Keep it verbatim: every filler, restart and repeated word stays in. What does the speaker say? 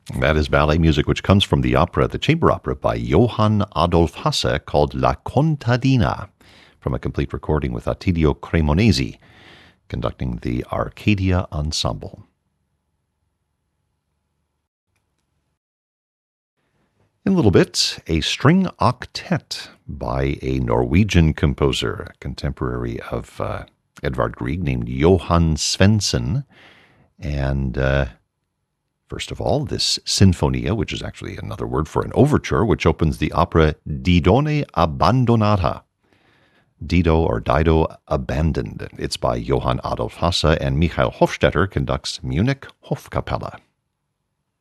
That is ballet music which comes from the opera, the chamber opera by Johann Adolf Hasse called La Contadina, from a complete recording with Attilio Cremonesi conducting the Arcadia Ensemble. In a little bit, a string octet by a Norwegian composer, a contemporary of uh, Edvard Grieg, named Johan Svensson. And uh, first of all, this sinfonia, which is actually another word for an overture, which opens the opera Didone Abbandonata. Dido or Dido Abandoned. It's by Johann Adolf Hasse, and Michael Hofstetter conducts Munich Hofkapelle.